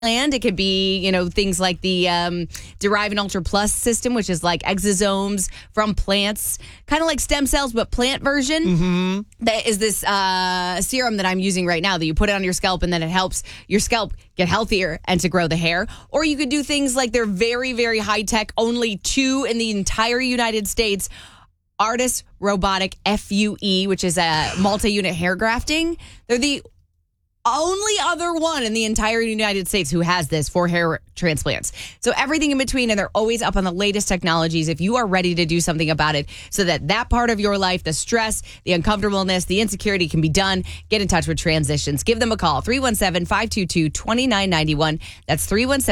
It could be, things like the Derive and Ultra Plus system, which is like exosomes from plants, kind of like stem cells, but plant version. Mm-hmm. That is this serum that I'm using right now that you put it on your scalp and then it helps your scalp get healthier and to grow the hair. Or you could do things like they're very, very high tech, only 2 in the entire United States. Artis Robotic FUE, which is a multi-unit hair grafting. They're the only other one in the entire United States who has this for hair transplants. So everything in between, and they're always up on the latest technologies if you are ready to do something about it so that part of your life, the stress, the uncomfortableness, the insecurity can be done. Get in touch with Transitions. Give them a call, 317-522-2991. That's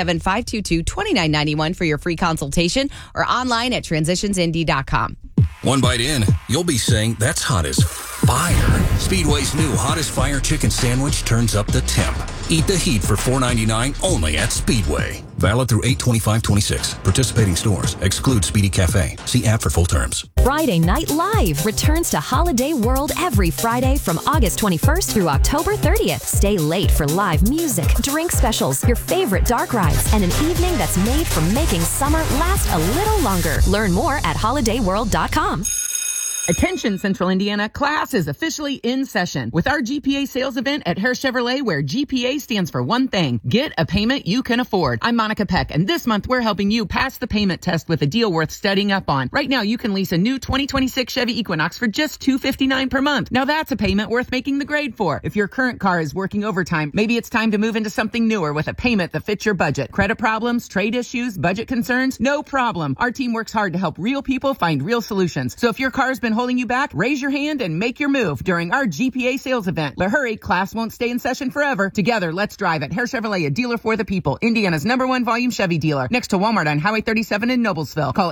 317-522-2991 for your free consultation or online at transitionsindy.com. One bite in, you'll be saying, that's hot as fire. Speedway's new Hottest Fire Chicken Sandwich turns up the temp. Eat the heat for $4.99 only at Speedway. Valid through 8/25/26. Participating stores. Exclude Speedy Cafe. See app for full terms. Friday Night Live returns to Holiday World every Friday from August 21st through October 30th. Stay late for live music, drink specials, your favorite dark rides, and an evening that's made for making summer last a little longer. Learn more at holidayworld.com. Attention, Central Indiana, class is officially in session with our GPA sales event at Hare Chevrolet, where GPA stands for one thing: get a payment you can afford. I'm Monica Peck, and this month we're helping you pass the payment test with a deal worth studying up on. Right now, you can lease a new 2026 Chevy Equinox for just $259 per month. Now that's a payment worth making the grade for. If your current car is working overtime, maybe it's time to move into something newer with a payment that fits your budget. Credit problems, trade issues, budget concerns? No problem. Our team works hard to help real people find real solutions. So if your car's been holding you back, raise your hand and make your move during our GPA sales event. But hurry, class won't stay in session forever. Together, let's drive at Hare Chevrolet, a dealer for the people. Indiana's #1 volume Chevy dealer. Next to Walmart on Highway 37 in Noblesville. Call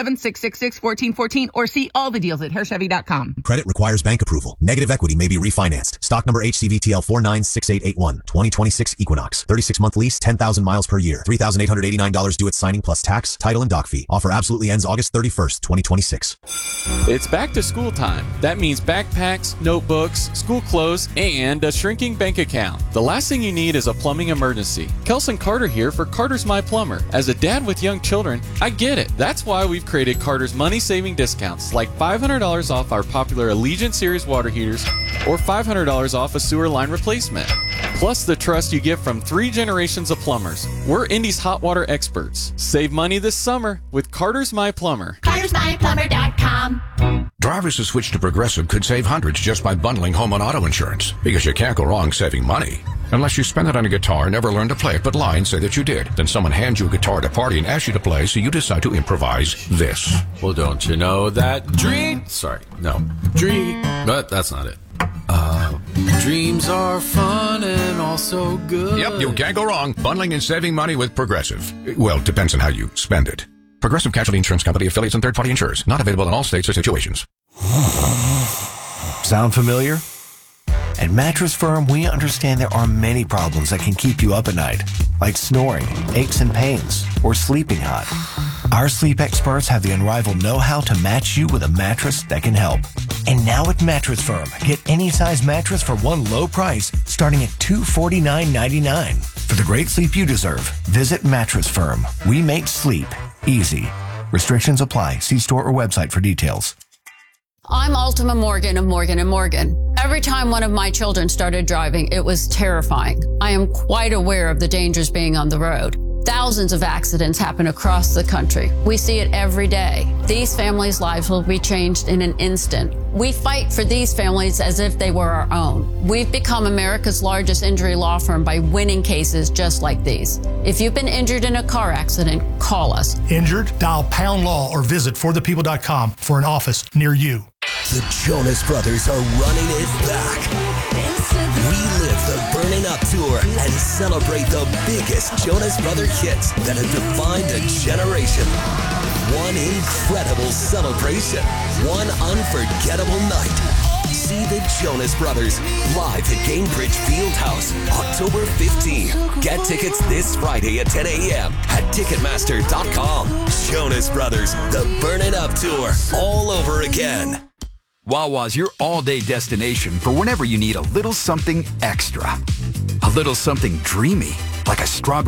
877-666-1414 or see all the deals at harechevy.com. Credit requires bank approval. Negative equity may be refinanced. Stock number HCVTL 496881. 2026 Equinox. 36-month lease, 10,000 miles per year. $3,889 due at signing plus tax, title, and dock fee. Offer absolutely ends August 31st, 2026. It's back to school time. That means backpacks, notebooks, school clothes, and a shrinking bank account. The last thing you need is a plumbing emergency. Kelson Carter here for Carter's My Plumber. As a dad with young children, I get it. That's why we've created Carter's money-saving discounts, like $500 off our popular Allegiant Series water heaters or $500 off a sewer line replacement. Plus the trust you get from 3 generations of plumbers. We're Indy's hot water experts. Save money this summer with Carter's My Plumber. CartersMyPlumber.com. Drivers who switch to Progressive could save hundreds just by bundling home and auto insurance, because you can't go wrong saving money. Unless you spend it on a guitar and never learn to play it but lie and say that you did. Then someone hands you a guitar at a party and asks you to play, so you decide to improvise this. Well, don't you know that dream... Sorry, no. Dream... But that's not it. Dreams are fun and also good. Yep, you can't go wrong bundling and saving money with Progressive. Well, it depends on how you spend it. Progressive Casualty Insurance Company, affiliates, and third-party insurers. Not available in all states or situations. Sound familiar? At Mattress Firm, we understand there are many problems that can keep you up at night, like snoring, aches and pains, or sleeping hot. Our sleep experts have the unrivaled know-how to match you with a mattress that can help. And now at Mattress Firm, get any size mattress for one low price, starting at $249.99. For the great sleep you deserve, visit Mattress Firm. We make sleep easy. Restrictions apply. See store or website for details. I'm Ultima Morgan of Morgan & Morgan. Every time one of my children started driving, it was terrifying. I am quite aware of the dangers being on the road. Thousands of accidents happen across the country. We see it every day. These families' lives will be changed in an instant. We fight for these families as if they were our own. We've become America's largest injury law firm by winning cases just like these. If you've been injured in a car accident, call us. Injured? Dial Pound Law or visit forthepeople.com for an office near you. The Jonas Brothers are running it back. We live the Burning Up Tour and celebrate the biggest Jonas Brother hits that have defined a generation. One incredible celebration. One unforgettable night. See the Jonas Brothers live at Gainbridge Fieldhouse, October 15th. Get tickets this Friday at 10 a.m. at Ticketmaster.com. Jonas Brothers, the Burn It Up Tour, all over again. Wawa's your all-day destination for whenever you need a little something extra. A little something dreamy. like a strawberry